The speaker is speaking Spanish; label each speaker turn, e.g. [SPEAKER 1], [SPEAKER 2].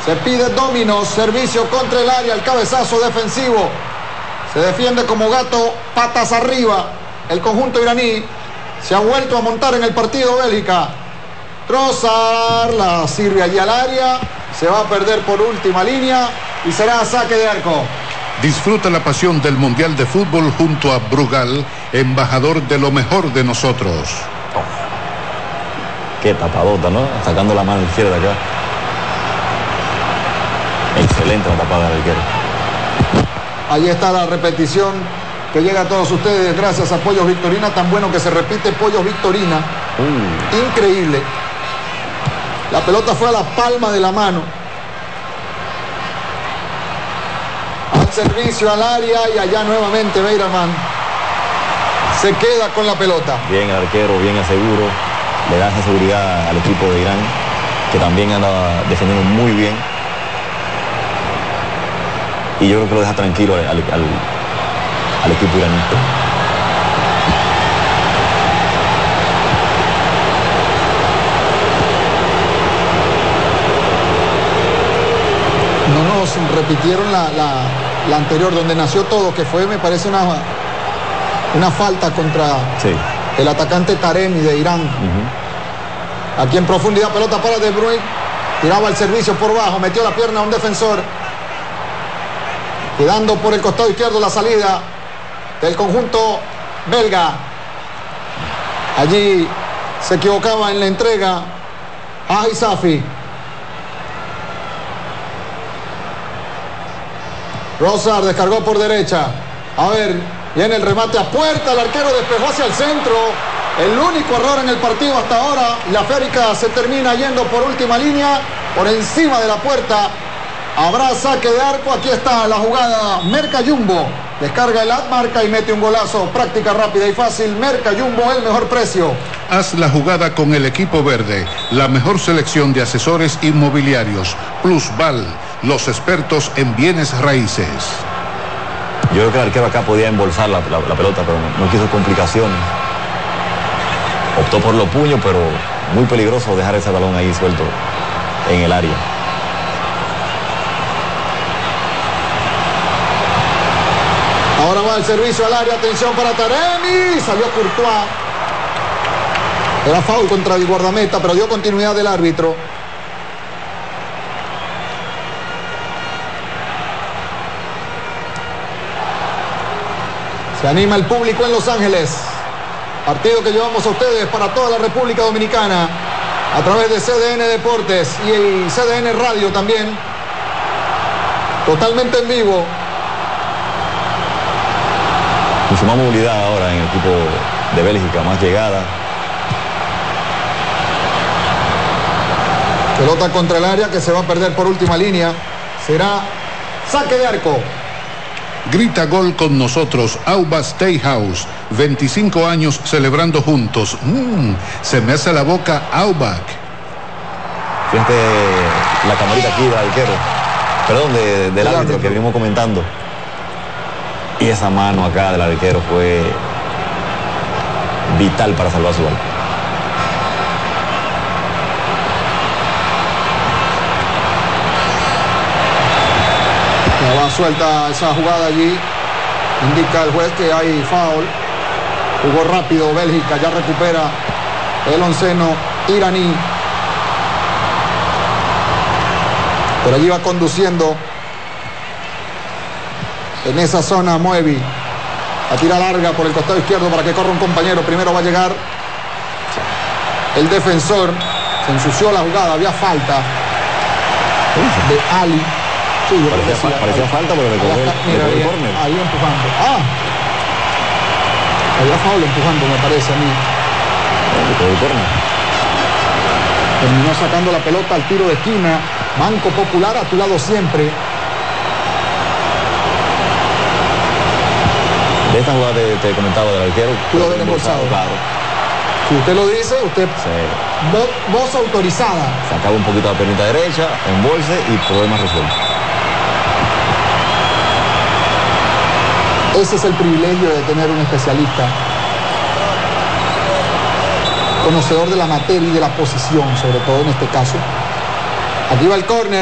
[SPEAKER 1] Se pide dominos, servicio contra el área, el cabezazo defensivo. Se defiende como gato, patas arriba. El conjunto iraní se ha vuelto a montar en el partido Bélgica. Trossard la sirve allí al área. Se va a perder por última línea y será saque de arco.
[SPEAKER 2] Disfruta la pasión del Mundial de Fútbol junto a Brugal, embajador de lo mejor de nosotros.
[SPEAKER 3] Qué tapadota, ¿no? Sacando la mano izquierda acá. Excelente la tapada del arquero.
[SPEAKER 1] Ahí está la repetición que llega a todos ustedes gracias a Pollos Victorina. Tan bueno que se repite Pollos Victorina. Increíble. La pelota fue a la palma de la mano. Al servicio al área y allá nuevamente Beiraman se queda con la pelota.
[SPEAKER 3] Bien el arquero, bien aseguro. Le da esa seguridad al equipo de Irán, que también anda defendiendo muy bien. Y yo creo que lo deja tranquilo al equipo iraní.
[SPEAKER 1] No nos repitieron la anterior, donde nació todo, que fue, me parece, una falta contra el atacante Taremi de Irán. Aquí en profundidad, pelota para De Bruyne. Tiraba el servicio por bajo, metió la pierna a un defensor. Quedando por el costado izquierdo la salida del conjunto belga. Allí se equivocaba en la entrega a Isafi. Trossard descargó por derecha. A ver, viene el remate a puerta. El arquero despejó hacia el centro. El único error en el partido hasta ahora. La Férica se termina yendo por última línea, por encima de la puerta. Habrá saque de arco. Aquí está la jugada. Merca Jumbo descarga el marca y mete un golazo. Práctica rápida y fácil. Merca Jumbo, el mejor precio.
[SPEAKER 2] Haz la jugada con el equipo verde. La mejor selección de asesores inmobiliarios. Plusval, los expertos en bienes raíces.
[SPEAKER 3] Yo creo que el arquero acá podía embolsar la pelota, pero no quiso complicaciones. Optó por los puños, pero muy peligroso dejar ese balón ahí suelto en el área.
[SPEAKER 1] Ahora va el servicio al área, atención para Taremi, salió Courtois. Era foul contra el guardameta, pero dio continuidad del árbitro. Se anima el público en Los Ángeles. Partido que llevamos a ustedes para toda la República Dominicana a través de CDN Deportes y el CDN Radio también. Totalmente en vivo.
[SPEAKER 3] Mucha más movilidad ahora en el equipo de Bélgica, más llegada.
[SPEAKER 1] Pelota contra el área que se va a perder por última línea. Será saque de arco.
[SPEAKER 2] Grita gol con nosotros, Auba Steakhouse. 25 años celebrando juntos. Se me hace la boca Aubac.
[SPEAKER 3] Fíjate la camarita aquí del arquero. Perdón, del árbitro que venimos comentando. Y esa mano acá del arquero fue vital para salvar su arco.
[SPEAKER 1] Ya va suelta esa jugada allí. Indica el juez que hay foul. Jugó rápido Bélgica, ya recupera el onceno iraní. Por allí va conduciendo en esa zona Moevi. A tira larga por el costado izquierdo para que corra un compañero. Primero va a llegar el defensor. Se ensució la jugada, había falta de Ali. Sí,
[SPEAKER 3] parecía falta, pero le cogió el córner.
[SPEAKER 1] Ahí empujando. Había foul empujando, me parece a mí.
[SPEAKER 3] Le cogió el córner.
[SPEAKER 1] Terminó sacando la pelota al tiro de esquina. Banco Popular a tu lado siempre.
[SPEAKER 3] De esta jugada te comentaba del arquero.
[SPEAKER 1] Pudo haber embolsado.
[SPEAKER 3] Claro.
[SPEAKER 1] Si usted lo dice, usted... Voz autorizada.
[SPEAKER 3] Sacaba un poquito la piernita derecha, embolse y problemas resueltos.
[SPEAKER 1] Ese es el privilegio de tener un especialista conocedor de la materia y de la posición, sobre todo en este caso. Aquí va el córner.